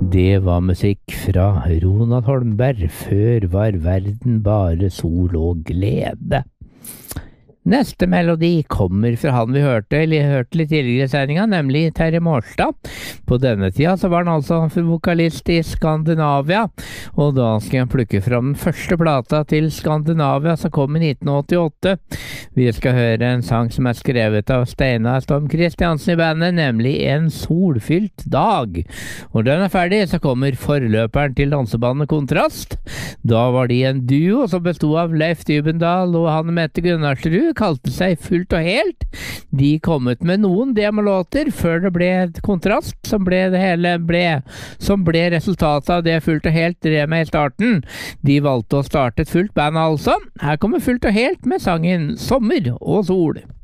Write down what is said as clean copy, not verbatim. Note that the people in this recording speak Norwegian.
Det var musikk fra Ronald Holmberg. Før var verden bare sol og glede. Neste melodi kommer fra han vi hørte litt tidligere i sendingen, nemlig Terje Maarstad. På denne tida så var han altså vokalist i Skandinavia, og da skal jeg plukke fram den første plata til Skandinavia som kom i 1988. Vi skal høre en sang som er skrevet av Steinar Storm Kristiansen i bandet, nemlig En solfylt dag. Og den er ferdig, så kommer forløperen til dansebandet Kontrast. Da var de en duo som bestod av Leif Dybendal og Hanne Mette Gunnarsrud, kalte seg Fullt og Helt. De kom ut med noen demolåter før det ble Kontrast, som ble resultatet av det Fullt og Helt drev med i starten. De valgte å starte et fullt band altså. Her kommer Fullt og Helt med sangen Sommer og sol.